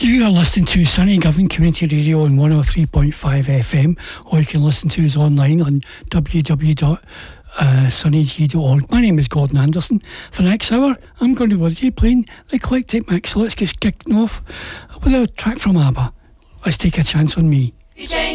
You are listening to Sunny Govan Community Radio on 103.5 FM, or you can listen to us online on www.sunnyg.org. My name is Gordon Anderson. For the next hour, I'm going to be with you playing the Eclectic Mix. So let's get kicked off with a track from ABBA. Let's Take a Chance on Me. You change